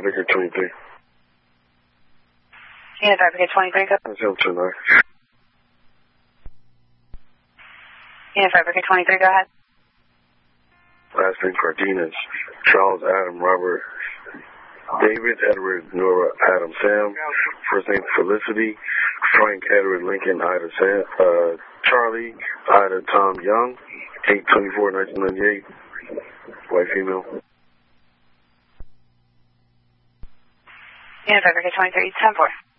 Victor 23. Unified Brigade 23, go. That's him tonight. Unified Brigade 23, go ahead. Last name Cardenas. Charles Adam Robert David Edward Nora Adam Sam. First name Felicity. Frank Edward Lincoln Ida Sam. Charlie Ida Tom Young. 8/24/1998. White female. Unified Brigade 23, 10-4.